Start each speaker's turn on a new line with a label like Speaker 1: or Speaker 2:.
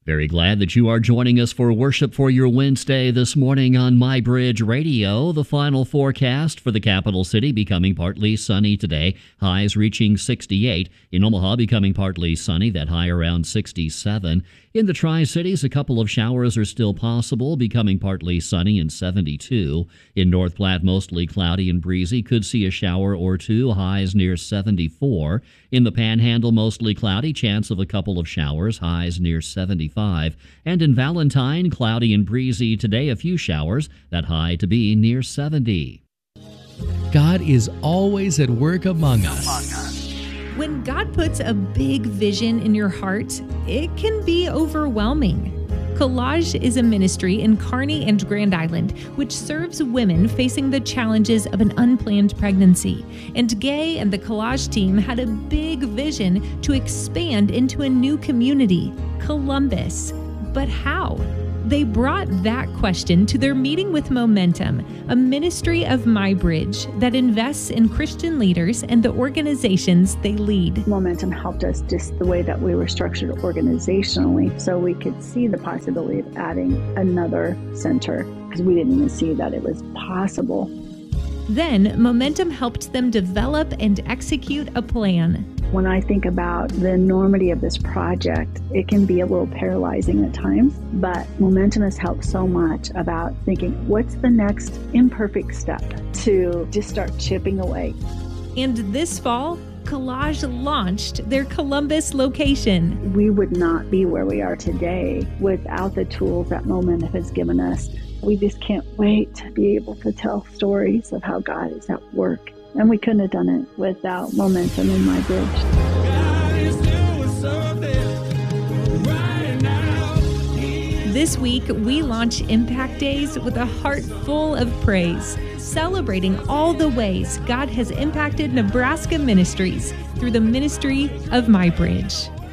Speaker 1: Very glad that you are joining us for Worship for Your Wednesday this morning on MyBridge Radio. The final forecast for the capital city becoming partly sunny today. Highs reaching 68. In Omaha becoming partly sunny, that high around 67. In the Tri-Cities, a couple of showers are still possible, becoming partly sunny and 72. In North Platte, mostly cloudy and breezy. Could see a shower or two, highs near 74. In the Panhandle, mostly cloudy, chance of a couple of showers, highs near 75. And in Valentine, cloudy and breezy today, a few showers, that high to be near 70.
Speaker 2: God is always at work among us.
Speaker 3: When God puts a big vision in your heart, it can be overwhelming. Collage is a ministry in Kearney and Grand Island, which serves women facing the challenges of an unplanned pregnancy. And Gay and the Collage team had a big vision to expand into a new community, Columbus. But how? They brought that question to their meeting with Momentum, a ministry of MyBridge that invests in Christian leaders and the organizations they lead.
Speaker 4: Momentum helped us just the way that we were structured organizationally, so we could see the possibility of adding another center, because we didn't even see that it was possible.
Speaker 3: Then, Momentum helped them develop and execute a plan.
Speaker 4: When I think about the enormity of this project, it can be a little paralyzing at times, but Momentum has helped so much about thinking, what's the next imperfect step to just start chipping away?
Speaker 3: And this fall, Collage launched their Columbus location.
Speaker 4: We would not be where we are today without the tools that Momentum has given us. We just can't wait to be able to tell stories of how God is at work. And we couldn't have done it without Momentum in MyBridge.
Speaker 5: God is doing something right now.
Speaker 3: This week, we launch Impact Days with a heart full of praise, celebrating all the ways God has impacted Nebraska ministries through the ministry of MyBridge.